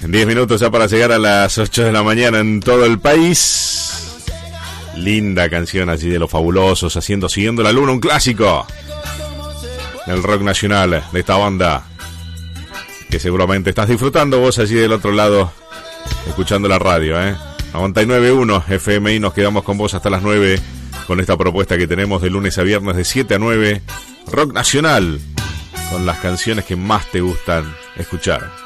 10 minutos ya para llegar a las 8 de la mañana en todo el país. Linda canción así de Los Fabulosos, haciendo Siguiendo la Luna, un clásico del rock nacional de esta banda que seguramente estás disfrutando vos allí del otro lado, escuchando la radio, 99.1 FM, y nos quedamos con vos hasta las 9 con esta propuesta que tenemos de lunes a viernes de 7 a 9, rock nacional, con las canciones que más te gustan escuchar.